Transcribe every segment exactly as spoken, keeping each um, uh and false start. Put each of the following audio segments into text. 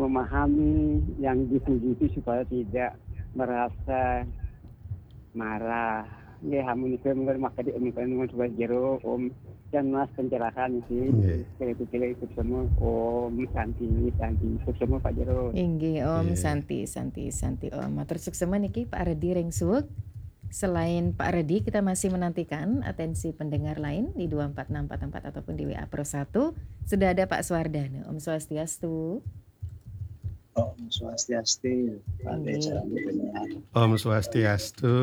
memahami yang dipuji itu supaya tidak merasa marah. Ya, hamunikeun mungkin maka di umumkan dengan jero om dan mas pencerahan sih. Nggih. Kira-kira ikut semua om Santi Santi ikut semua Pak Jero. Inggih Om Nggih. Santi Santi Santi Om. Matur suksema niki Pak Redi Rengsuk. Selain Pak Redi, kita masih menantikan atensi pendengar lain di dua empat enam empat empat ataupun di W A Pro satu. Sudah ada Pak Suwardana. Om Swastiastu. Om Swastiastu. Pada Nggih. cara berpenyiar. Om Swastiastu.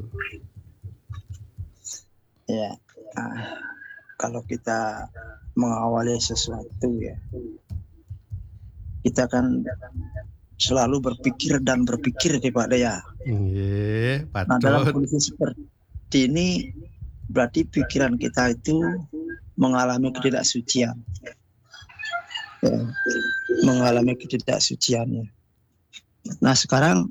Ya, ah, kalau kita mengawali sesuatu ya, kita kan selalu berpikir dan berpikir nih Pak Dea. Nggih, Nah dalam patut. kondisi seperti ini berarti pikiran kita itu mengalami ketidaksucian, ya, mengalami ketidaksuciannya. Nah sekarang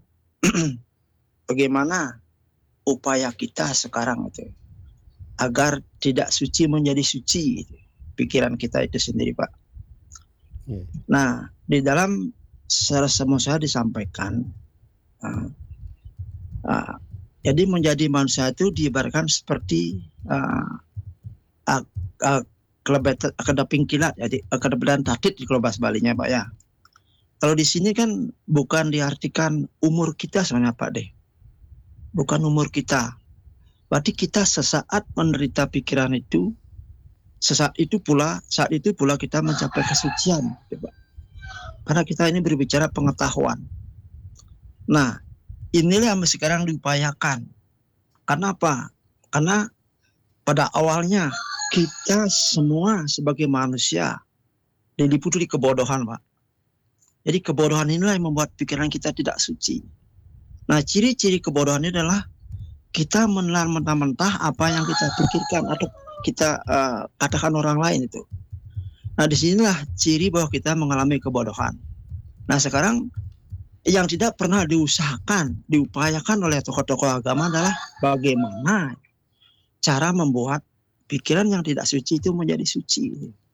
bagaimana upaya kita sekarang itu agar tidak suci menjadi suci, pikiran kita itu sendiri Pak. Nggih. Nah di dalam semua saya disampaikan, uh, uh, jadi menjadi manusia itu diibaratkan seperti uh, uh, uh, kelebet kedaping kilat, jadi uh, kedebelan tatit di kalau bahasa Balinya Pak ya. Kalau di sini kan bukan diartikan umur kita sebenarnya Pak deh, bukan umur kita. Berarti kita sesaat menderita pikiran itu, sesaat itu pula, saat itu pula kita mencapai kesucian, coba. Karena kita ini berbicara pengetahuan. Nah, inilah yang sekarang diupayakan. Karena apa? Karena pada awalnya kita semua sebagai manusia diliputi kebodohan, Pak. Jadi kebodohan inilah yang membuat pikiran kita tidak suci. Nah, ciri-ciri kebodohan ini adalah kita menelan mentah-mentah apa yang kita pikirkan atau kita uh, katakan orang lain itu. Nah disinilah ciri bahwa kita mengalami kebodohan. Nah sekarang yang tidak pernah diusahakan, diupayakan oleh tokoh-tokoh agama adalah bagaimana cara membuat pikiran yang tidak suci itu menjadi suci.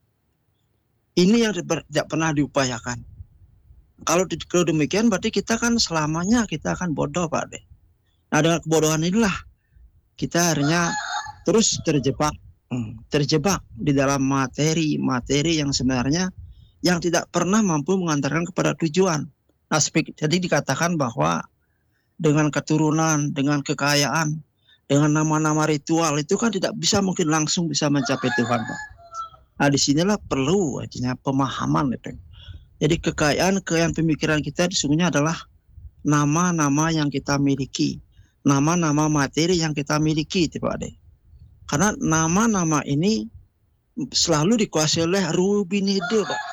Ini yang tidak pernah diupayakan. Kalau, kalau demikian berarti kita kan selamanya kita akan bodoh Pak deh. Nah dengan kebodohan inilah kita akhirnya terus terjebak, terjebak di dalam materi-materi yang sebenarnya yang tidak pernah mampu mengantarkan kepada tujuan. Nah, jadi dikatakan bahwa dengan keturunan, dengan kekayaan, dengan nama-nama ritual itu kan tidak bisa mungkin langsung bisa mencapai Tuhan, Pak. Nah disinilah perlu artinya pemahaman itu. Jadi kekayaan, kekayaan pemikiran kita sesungguhnya adalah nama-nama yang kita miliki. Nama-nama materi yang kita miliki, Pak Ade. Karena nama-nama ini selalu dikuasai oleh rubinide, Pak.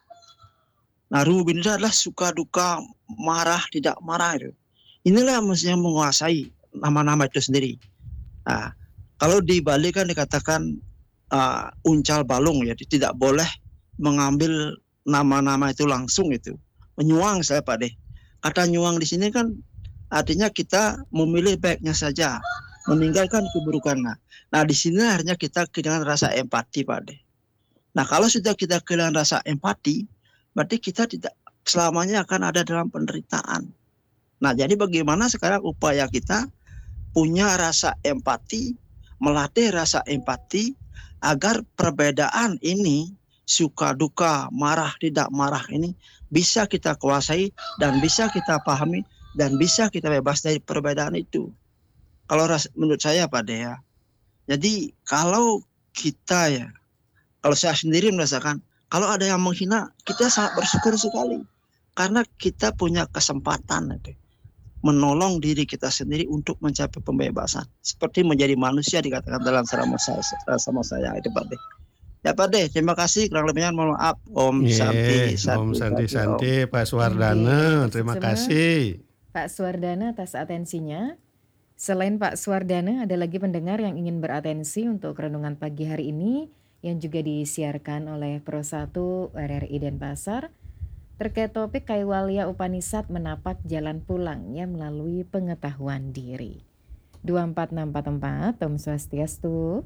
Nah, rubinide adalah suka duka, marah, tidak marah itu. Inilah yang menguasai nama-nama itu sendiri. Nah, kalau di Bali kan dikatakan uh, uncal balung, ya, tidak boleh mengambil nama-nama itu langsung itu. Menyuang saya, Pak Ade. Kata nyuang di sini kan artinya kita memilih baiknya saja, meninggalkan keburukannya. Nah, di sini akhirnya kita kehilangan rasa empati, Pak De. Nah, kalau sudah kita kehilangan rasa empati, berarti kita tidak selamanya akan ada dalam penderitaan. Nah, jadi bagaimana sekarang upaya kita punya rasa empati, melatih rasa empati, agar perbedaan ini, suka duka, marah tidak marah ini, bisa kita kuasai dan bisa kita pahami, dan bisa kita bebas dari perbedaan itu. Kalau menurut saya Pak Dea, jadi kalau kita ya, kalau saya sendiri merasakan, kalau ada yang menghina, kita sangat bersyukur sekali. Karena kita punya kesempatan itu, menolong diri kita sendiri untuk mencapai pembebasan. Seperti menjadi manusia dikatakan dalam ceramah saya, sama saya itu Pak Dea. Ya Pak De, terima kasih. Kurang lebihnya mohon maaf. Om Santi, Nggih, Om Santi Santi, Om. Pak Suwardana, Nggih, terima suksema. kasih. Pak Suwardana atas atensinya. Selain Pak Suwardana, ada lagi pendengar yang ingin beratensi untuk renungan pagi hari ini yang juga disiarkan oleh Pro satu R R I Denpasar terkait topik Kaivalya Upanishad menapak jalan pulangnya melalui pengetahuan diri. dua empat enam empat empat, Om Swastiastu.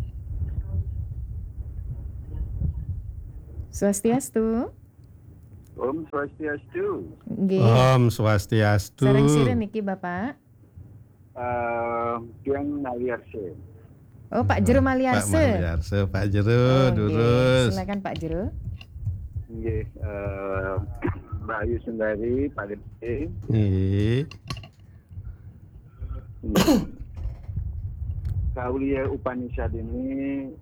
Swastiastu. Om Swastiastu. Nggih. Om Swastiastu. Sareng sire niki Bapak. Uh, Tiang Naliarse. Oh, Pak Jero Pak Maliarse. Maliarse, Pak Jero, Oh, nggih. durus. Silakan Pak Jero. Nggih, uh, Mbak Ayu Sundari, Pak Deputi. Nggih. Kaulia Upanishad ini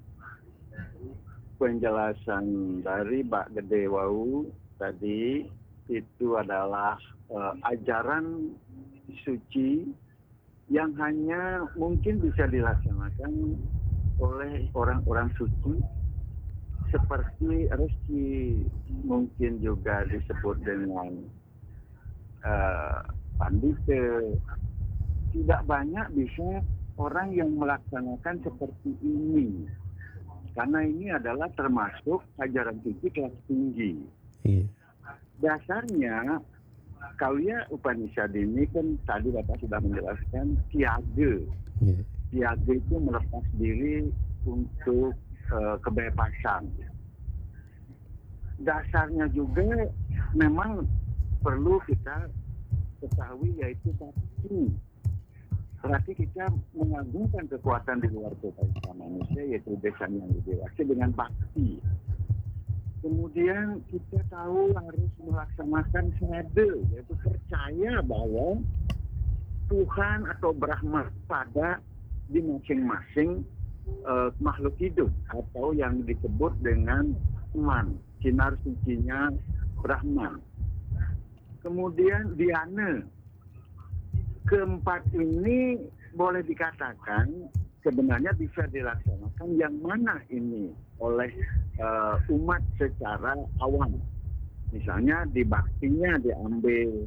penjelasan dari Mbak Gede Wau tadi itu adalah uh, ajaran suci yang hanya mungkin bisa dilaksanakan oleh orang-orang suci seperti Reski, mungkin juga disebut dengan uh, Pandita. Tidak banyak bisa orang yang melaksanakan seperti ini, karena ini adalah termasuk ajaran suci kelas tinggi. Iya. Dasarnya Kaulia Upanishad ini kan tadi Bapak sudah menjelaskan tiaga. Iya. Tiaga itu melepas diri untuk uh, kebebasan. Dasarnya juga memang perlu kita ketahui, yaitu satu. Berarti kita mengagungkan kekuatan di luar kekuatan manusia, yaitu desa yang dewasa dengan bakti. Kemudian kita tahu harus melaksanakan sada, yaitu percaya bahwa Tuhan atau Brahma pada di masing-masing uh, makhluk hidup atau yang disebut dengan man, sinar sucinya Brahman. Kemudian dhyana. Keempat ini boleh dikatakan sebenarnya bisa dilaksanakan yang mana ini oleh uh, umat secara awam. Misalnya di baktinya diambil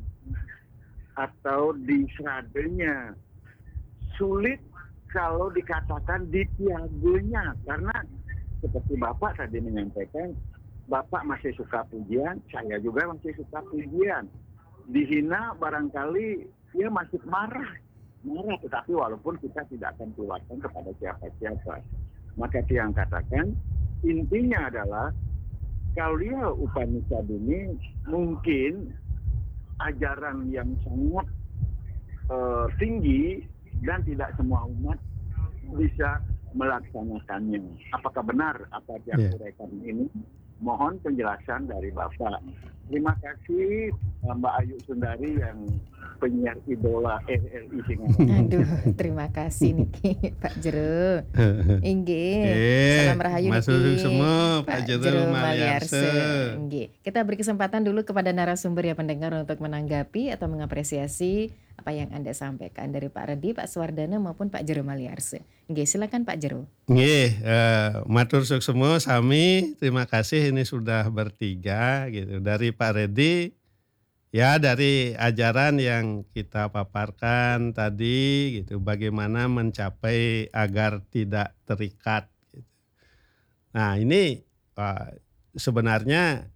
atau di sradanya. Sulit kalau dikatakan di tiaganya, karena seperti Bapak tadi menyampaikan, Bapak masih suka pujian, saya juga masih suka pujian. Dihina barangkali dia masih marah, marah, tetapi walaupun kita tidak akan keluarkan kepada siapa-siapa. Maka Tiang katakan, intinya adalah Kaulia Upanishad ini mungkin ajaran yang sangat uh, tinggi dan tidak semua umat bisa melaksanakannya. Apakah benar apa yang Yeah. uraikan ini? Mohon penjelasan dari Bapak. Terima kasih Mbak Ayu Sundari yang penyiar idola R R I Singaraja. Aduh, terima kasih niki Pak Jero. Inggih. Eh, Salam rahayu masuk niki semua Pak Jero Maliarse. Inggih. Kita beri kesempatan dulu kepada narasumber ya pendengar untuk menanggapi atau mengapresiasi apa yang Anda sampaikan dari Pak Redi, Pak Swardana maupun Pak Jero Maliarse. Inggih, silakan Pak Jero. Nggih, eh, matur suwun semua sami, terima kasih ini sudah bertiga gitu. Dari Pak Redi, ya dari ajaran yang kita paparkan tadi gitu, bagaimana mencapai agar tidak terikat gitu. Nah, ini eh, sebenarnya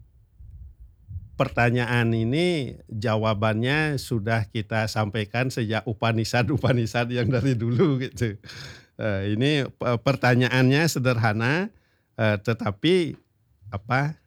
pertanyaan ini jawabannya sudah kita sampaikan sejak Upanishad-Upanishad yang dari dulu gitu. Eh, ini eh, pertanyaannya sederhana, eh, tetapi apa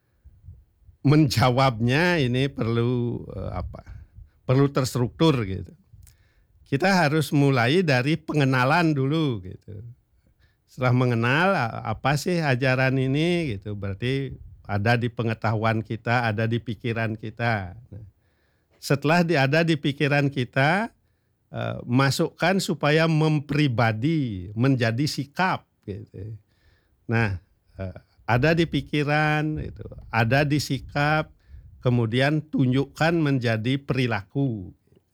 menjawabnya ini perlu eh, apa? Perlu terstruktur gitu. Kita harus mulai dari pengenalan dulu gitu. Setelah mengenal apa sih ajaran ini gitu, berarti ada di pengetahuan kita, ada di pikiran kita. Setelah di, ada di pikiran kita, eh, masukkan supaya mempribadi, menjadi sikap. Gitu. Nah, eh, ada di pikiran, itu, ada di sikap, kemudian tunjukkan menjadi perilaku.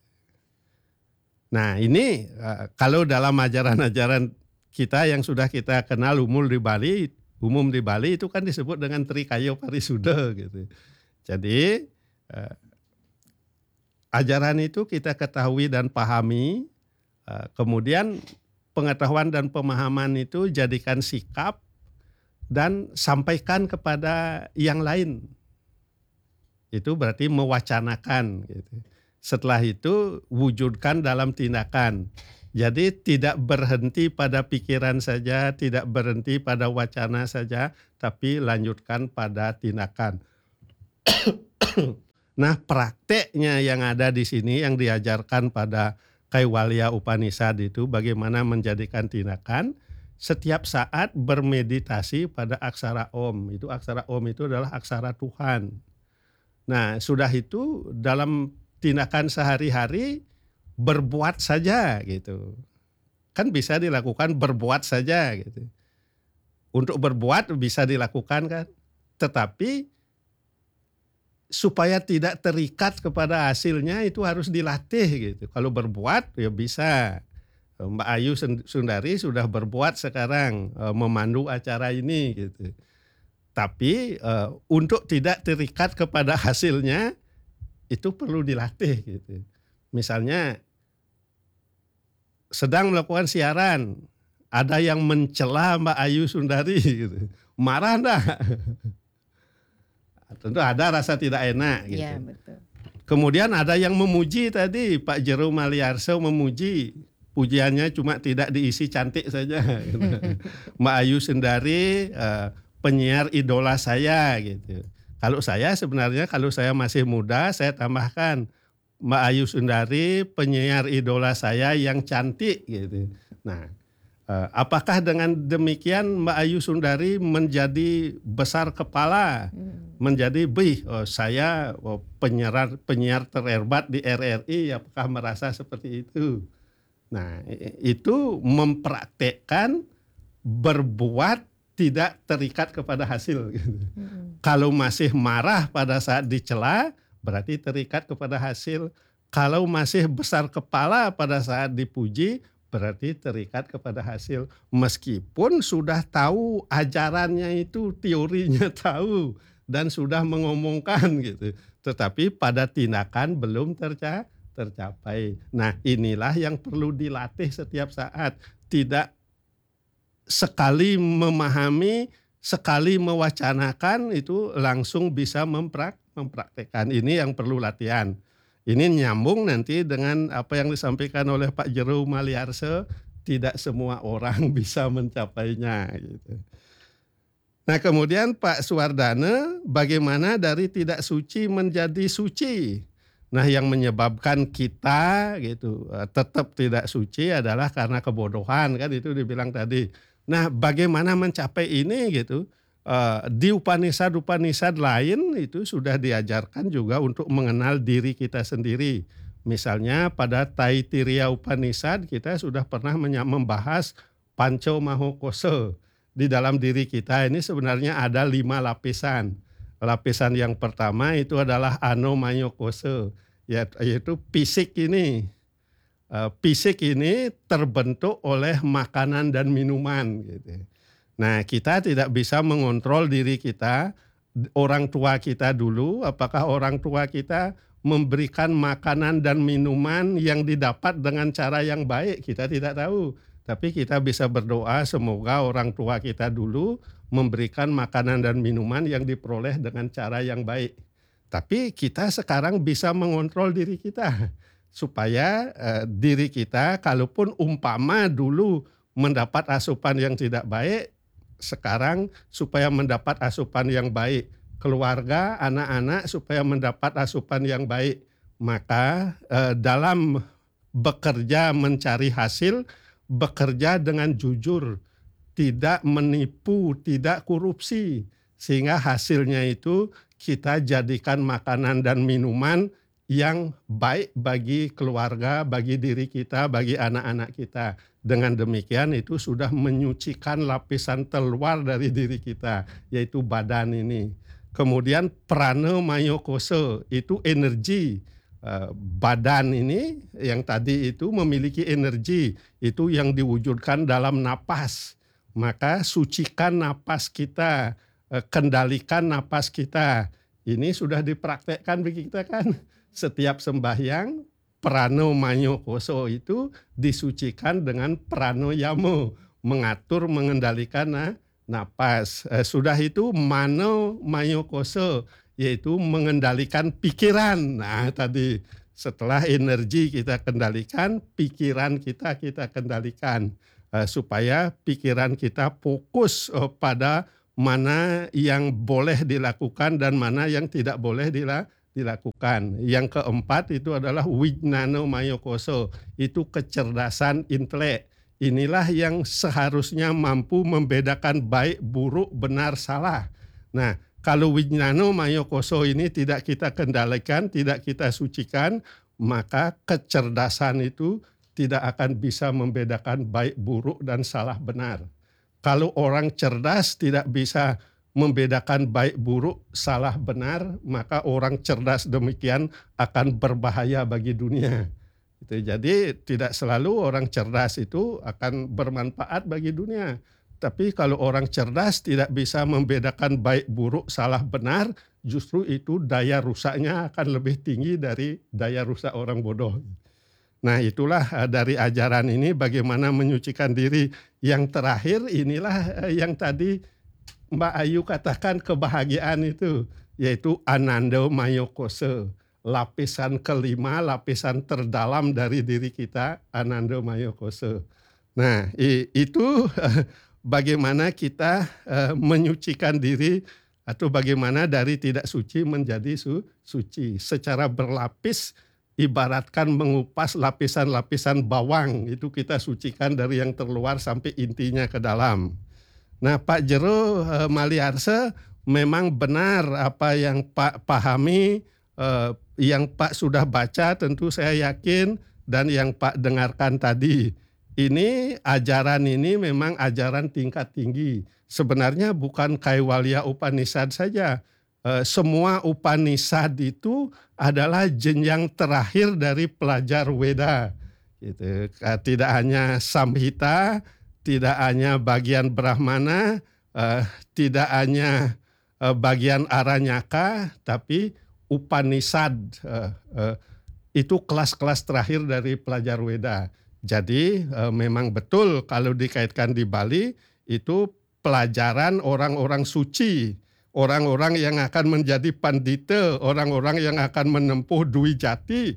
Nah, ini eh, kalau dalam ajaran-ajaran kita yang sudah kita kenal umum di Bali, umum di Bali itu kan disebut dengan Trikayo Parisuda gitu. Jadi eh, ajaran itu kita ketahui dan pahami, eh, kemudian pengetahuan dan pemahaman itu jadikan sikap dan sampaikan kepada yang lain. Itu berarti mewacanakan gitu. Setelah itu wujudkan dalam tindakan. Jadi tidak berhenti pada pikiran saja, tidak berhenti pada wacana saja, tapi lanjutkan pada tindakan. Nah, prakteknya yang ada di sini yang diajarkan pada Kaivalya Upanishad itu bagaimana menjadikan tindakan setiap saat bermeditasi pada aksara Om. Itu aksara Om itu adalah aksara Tuhan. Nah, sudah itu dalam tindakan sehari-hari berbuat saja gitu. Kan bisa dilakukan berbuat saja gitu. Untuk berbuat bisa dilakukan kan. Tetapi supaya tidak terikat kepada hasilnya itu harus dilatih gitu. Kalau berbuat ya bisa. Mbak Ayu Sundari sudah berbuat sekarang memandu acara ini gitu. Tapi uh, untuk tidak terikat kepada hasilnya itu perlu dilatih gitu. Misalnya sedang melakukan siaran, ada yang mencela Mbak Ayu Sundari gitu. Marah enggak? Tentu ada rasa tidak enak gitu. Ya, betul. Kemudian ada yang memuji tadi, Pak Jero Maliarso memuji. Pujiannya cuma tidak diisi cantik saja gitu. Mbak Ayu Sundari uh, penyiar idola saya gitu. Kalau saya sebenarnya kalau saya masih muda saya tambahkan Mbak Ayu Sundari penyiar idola saya yang cantik gitu. Nah, eh, apakah dengan demikian Mbak Ayu Sundari menjadi besar kepala, hmm. menjadi bih oh, saya oh, penyiar penyiar terhebat di R R I, apakah merasa seperti itu? Nah, itu mempraktekkan berbuat tidak terikat kepada hasil. Gitu. Hmm. Kalau masih marah pada saat dicela, berarti terikat kepada hasil. Kalau masih besar kepala pada saat dipuji, berarti terikat kepada hasil. Meskipun sudah tahu ajarannya itu, teorinya tahu, dan sudah mengomongkan gitu. Tetapi pada tindakan belum terca- tercapai. Nah, inilah yang perlu dilatih setiap saat. Tidak sekali memahami, sekali mewacanakan itu langsung bisa memprak, mempraktekkan. Ini yang perlu latihan. Ini nyambung nanti dengan apa yang disampaikan oleh Pak Jero Maliarso, tidak semua orang bisa mencapainya gitu. Nah, kemudian Pak Suwardana, bagaimana dari tidak suci menjadi suci? Nah, yang menyebabkan kita gitu tetap tidak suci adalah karena kebodohan, kan itu dibilang tadi. Nah, bagaimana mencapai ini gitu? Uh, di Upanishad-Upanishad lain itu sudah diajarkan juga untuk mengenal diri kita sendiri. Misalnya pada Taittiriya Upanishad kita sudah pernah membahas Panco Mahakosa. Di dalam diri kita ini sebenarnya ada lima lapisan. Lapisan yang pertama itu adalah Anomayokosa, yaitu fisik ini. Uh, fisik ini terbentuk oleh makanan dan minuman gitu. Nah, kita tidak bisa mengontrol diri kita, orang tua kita dulu, apakah orang tua kita memberikan makanan dan minuman yang didapat dengan cara yang baik, kita tidak tahu. Tapi kita bisa berdoa semoga orang tua kita dulu memberikan makanan dan minuman yang diperoleh dengan cara yang baik. Tapi kita sekarang bisa mengontrol diri kita. Supaya eh, diri kita kalaupun umpama dulu mendapat asupan yang tidak baik, sekarang supaya mendapat asupan yang baik, keluarga, anak-anak supaya mendapat asupan yang baik, maka eh, dalam bekerja mencari hasil, bekerja dengan jujur, tidak menipu, tidak korupsi, sehingga hasilnya itu kita jadikan makanan dan minuman yang baik bagi keluarga, bagi diri kita, bagi anak-anak kita. Dengan demikian itu sudah menyucikan lapisan terluar dari diri kita, yaitu badan ini. Kemudian prana mayokosa, itu energi. Badan ini yang tadi itu memiliki energi, itu yang diwujudkan dalam napas. Maka sucikan napas kita, kendalikan napas kita. Ini sudah dipraktekkan bagi kita kan. Setiap sembahyang prano mayokoso itu disucikan dengan prano yamo, mengatur mengendalikan nah, napas. Eh, sudah itu mano mayokoso, yaitu mengendalikan pikiran. Nah, tadi setelah energi kita kendalikan, pikiran kita kita kendalikan eh, supaya pikiran kita fokus eh, pada mana yang boleh dilakukan dan mana yang tidak boleh dilakukan. dilakukan. Yang keempat itu adalah wijnano mayokoso, itu kecerdasan intelek. Inilah yang seharusnya mampu membedakan baik, buruk, benar, salah. Nah, kalau wijnano mayokoso ini tidak kita kendalikan, tidak kita sucikan, maka kecerdasan itu tidak akan bisa membedakan baik, buruk, dan salah, benar. Kalau orang cerdas tidak bisa membedakan baik, buruk, salah, benar, maka orang cerdas demikian akan berbahaya bagi dunia. Itu jadi tidak selalu orang cerdas itu akan bermanfaat bagi dunia. Tapi kalau orang cerdas tidak bisa membedakan baik, buruk, salah, benar, justru itu daya rusaknya akan lebih tinggi dari daya rusak orang bodoh. Nah, itulah dari ajaran ini bagaimana menyucikan diri. Yang terakhir inilah yang tadi Mbak Ayu katakan kebahagiaan itu, yaitu anando mayokose. Lapisan kelima, lapisan terdalam dari diri kita, anando mayokose. Nah, itu bagaimana kita menyucikan diri atau bagaimana dari tidak suci menjadi su, suci. Secara berlapis, ibaratkan mengupas lapisan-lapisan bawang, itu kita sucikan dari yang terluar sampai intinya ke dalam. Nah, Pak Jero eh, Maliarse, memang benar apa yang Pak pahami, eh, yang Pak sudah baca tentu saya yakin, dan yang Pak dengarkan tadi. Ini ajaran ini memang ajaran tingkat tinggi. Sebenarnya bukan Kaivalya Upanishad saja. Uh, semua Upanishad itu adalah jenjang terakhir dari pelajar Weda. Gitu. Tidak hanya Samhita, tidak hanya bagian Brahmana, uh, tidak hanya uh, bagian Aranyaka, tapi Upanishad uh, uh, itu kelas-kelas terakhir dari pelajar Weda. Jadi uh, memang betul kalau dikaitkan di Bali itu pelajaran orang-orang suci. Orang-orang yang akan menjadi pandita, orang-orang yang akan menempuh dwi jati,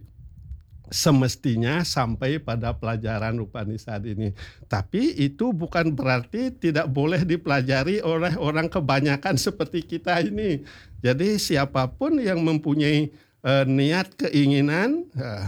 semestinya sampai pada pelajaran Upanishad ini. Tapi itu bukan berarti tidak boleh dipelajari oleh orang kebanyakan seperti kita ini. Jadi siapapun yang mempunyai eh, niat, keinginan, eh,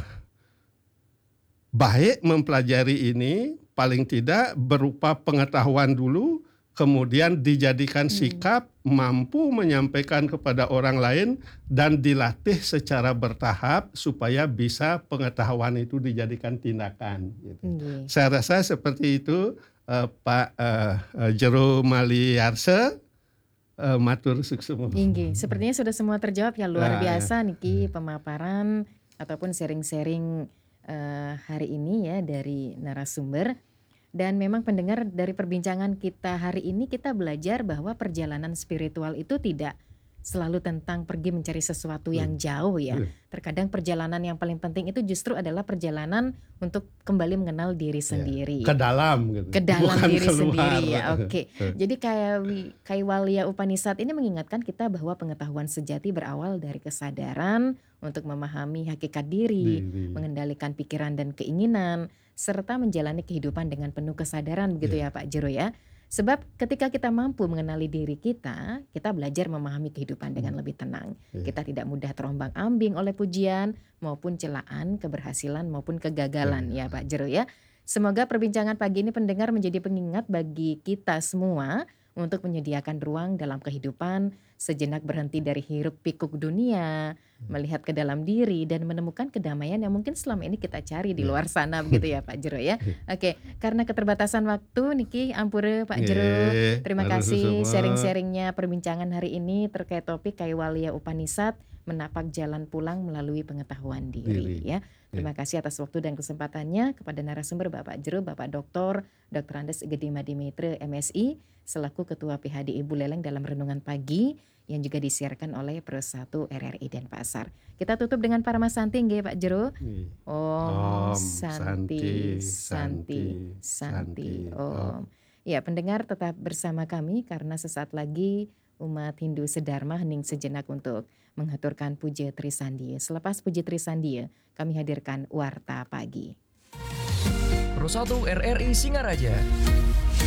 baik mempelajari ini, paling tidak berupa pengetahuan dulu, kemudian dijadikan sikap, mampu menyampaikan kepada orang lain, dan dilatih secara bertahap supaya bisa pengetahuan itu dijadikan tindakan. Gitu. Mm. Saya rasa seperti itu, uh, Pak uh, Jero Maliarse, uh, matur suksema. Inggih, sepertinya sudah semua terjawab ya, luar Nah, biasa ya. niki pemaparan ataupun sharing-sharing uh, hari ini ya dari narasumber. Dan memang pendengar, dari perbincangan kita hari ini kita belajar bahwa perjalanan spiritual itu tidak selalu tentang pergi mencari sesuatu yang jauh ya. Terkadang perjalanan yang paling penting itu justru adalah perjalanan untuk kembali mengenal diri sendiri. Ke dalam gitu. Ke dalam Bukan diri keluar. sendiri ya. Oke. Jadi kayak Kaivalya Upanishad ini mengingatkan kita bahwa pengetahuan sejati berawal dari kesadaran untuk memahami hakikat diri, Diri. mengendalikan pikiran dan keinginan, serta menjalani kehidupan dengan penuh kesadaran, begitu ya Pak Jero ya. Sebab ketika kita mampu mengenali diri kita, kita belajar memahami kehidupan dengan lebih tenang. Kita tidak mudah terombang-ambing oleh pujian maupun celaan, keberhasilan maupun kegagalan ya Pak Jero ya. Semoga perbincangan pagi ini pendengar menjadi pengingat bagi kita semua untuk menyediakan ruang dalam kehidupan, sejenak berhenti dari hiruk pikuk dunia, melihat ke dalam diri dan menemukan kedamaian yang mungkin selama ini kita cari di luar sana, begitu ya Pak Jero ya. Oke, karena keterbatasan waktu niki ampure Pak Jero. Terima kasih sharing-sharingnya perbincangan hari ini terkait topik Kaivalya Upanishad, menapak jalan pulang melalui pengetahuan diri, diri. ya. Terima kasih atas waktu dan kesempatannya kepada narasumber Bapak Jero, Bapak Doktor Doktor Andes Gedima Dimetre M Si selaku Ketua P H D I Buleleng dalam Renungan Pagi yang juga disiarkan oleh Persatu R R I Denpasar. Kita tutup dengan Parama Santi nggih Pak Jero. Om, Om Santi, Santi, Santi, Santi, Om. Ya, pendengar tetap bersama kami karena sesaat lagi umat Hindu sedharma hening sejenak untuk menghaturkan puja Trisandiya. Selepas puja Trisandiya, kami hadirkan Warta Pagi. Persatu R R I Singaraja